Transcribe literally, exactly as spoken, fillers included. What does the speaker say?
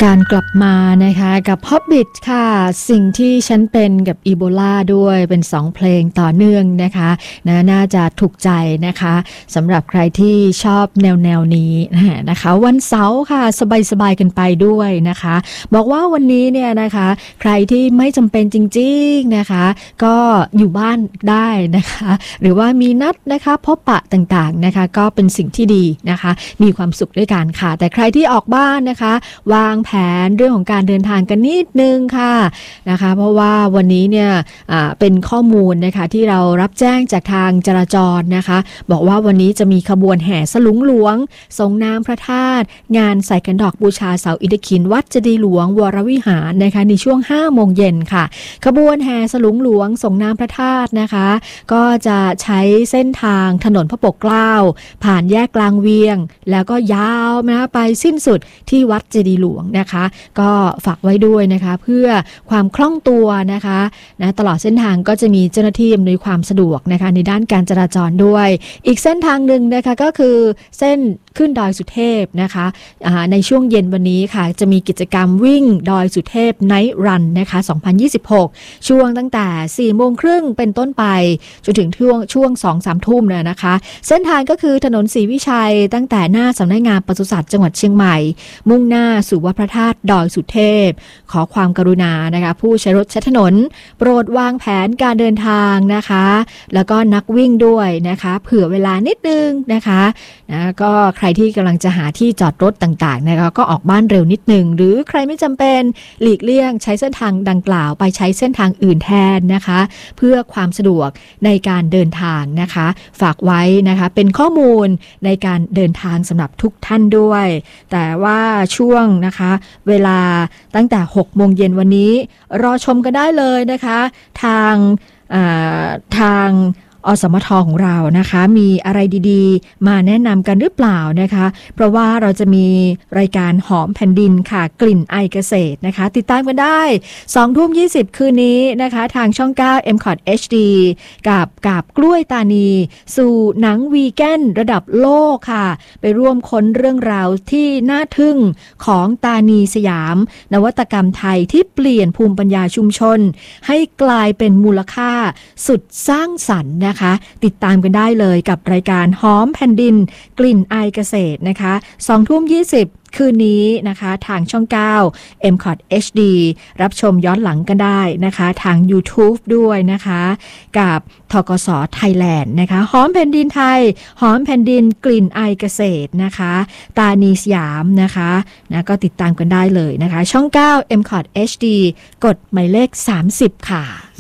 การกลับมานะคะกับ Hobbit ค่ะสิ่งที่ฉันเป็นกับอีโบลาด้วยเป็นสองเพลงต่อเนื่องนะคะนะน่าจะถูกใจนะคะสำหรับใครที่ชอบแนวแนวนี้นะคะวันเสาร์ค่ะสบายๆกันไปด้วยนะคะบอกว่าวันนี้เนี่ยนะคะใครที่ไม่จำเป็นจริงๆนะคะก็อยู่บ้านได้นะคะหรือว่ามีนัดนะคะพบปะต่างๆนะคะก็เป็นสิ่งที่ดีนะคะมีความสุขด้วยกันค่ะแต่ใครที่ออกบ้านนะคะวางแผนเรื่องของการเดินทางกันนิดนึงค่ะนะคะเพราะว่าวันนี้เนี่ยเป็นข้อมูลนะคะที่เรารับแจ้งจากทางจราจรนะคะบอกว่าวันนี้จะมีขบวนแห่สลุงหลวงทรงน้ำพระธาตุงานใส่กันดอกบูชาเสาอิฐขินวัดเจดีย์หลวงวรวิหารนะคะในช่วงห้าโมงเย็นค่ะขบวนแห่สลุงหลวงทรงน้ำพระธาตุนะคะก็จะใช้เส้นทางถนนพระปกเกล้าผ่านแยกกลางเวียงแล้วก็ยาวนะไปสิ้นสุดที่วัดเจดีย์หลวงนะคะก็ฝากไว้ด้วยนะคะเพื่อความคล่องตัวนะคะนะตลอดเส้นทางก็จะมีเจ้าหน้าที่อำนวยความสะดวกนะคะในด้านการจราจรด้วยอีกเส้นทางหนึ่งนะคะก็คือเส้นขึ้นดอยสุเทพนะคะในช่วงเย็นวันนี้ค่ะจะมีกิจกรรมวิ่งดอยสุเทพไนท์รันนะคะสองพันยี่สิบหกช่วงตั้งแต่สี่โมงครึ่งเป็นต้นไปจนถึงช่วงช่วง สองถึงสาม ทุ่มเนี่ยนะคะเส้นทางก็คือถนนศรีวิชัยตั้งแต่หน้าสำนักงานปศุสัตว์จังหวัดเชียงใหม่มุ่งหน้าสู่วัดพระธาตุดอยสุเทพขอความกรุณานะคะผู้ใช้รถใช้ถนนโปรดวางแผนการเดินทางนะคะแล้วก็นักวิ่งด้วยนะคะเผื่อเวลานิดนึงนะคะนะก็ใครที่กำลังจะหาที่จอดรถต่างๆนะคะก็ออกบ้านเร็วนิดนึงหรือใครไม่จำเป็นหลีกเลี่ยงใช้เส้นทางดังกล่าวไปใช้เส้นทางอื่นแทนนะคะเพื่อความสะดวกในการเดินทางนะคะฝากไว้นะคะเป็นข้อมูลในการเดินทางสำหรับทุกท่านด้วยแต่ว่าช่วงนะคะเวลาตั้งแต่หกโมงเย็นวันนี้รอชมกันได้เลยนะคะทางทางอสมทของเรานะคะมีอะไรดีๆมาแนะนำกันหรือเปล่านะคะเพราะว่าเราจะมีรายการหอมแผ่นดินค่ะกลิ่นไอเกษตรนะคะติดตามกันได้สองทุ่มยี่สิบคืนนี้นะคะทางช่องเก้า เอ็ม คอท เอช ดี กับกับกล้วยตานีสู่หนังวีแกนระดับโลกค่ะไปร่วมค้นเรื่องราวที่น่าทึ่งของตานีสยามนวัตกรรมไทยที่เปลี่ยนภูมิปัญญาชุมชนให้กลายเป็นมูลค่าสุดสร้างสรรค์นะคะติดตามกันได้เลยกับรายการหอมแผ่นดินกลิ่นไอเกษตรนะคะสองทุ่มยี่สิบคืนนี้นะคะทางช่องเก้า เอ็ม คอท เอช ดี รับชมย้อนหลังกันได้นะคะทาง YouTube ด้วยนะคะกับธกส.ไทยแลนด์นะคะหอมแผ่นดินไทยหอมแผ่นดินกลิ่นไอเกษตรนะคะตานีสยามนะคะนะก็ติดตามกันได้เลยนะคะช่องเก้า เอ็ม คอท เอช ดี กดหมายเลขสามสิบค่ะ